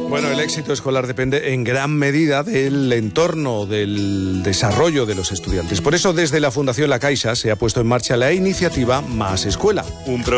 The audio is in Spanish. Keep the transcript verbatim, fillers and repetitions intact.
Bueno, el éxito escolar depende en gran medida del entorno, del desarrollo de los estudiantes. Por eso, desde la Fundación La Caixa se ha puesto en marcha la iniciativa Más Escuela. Un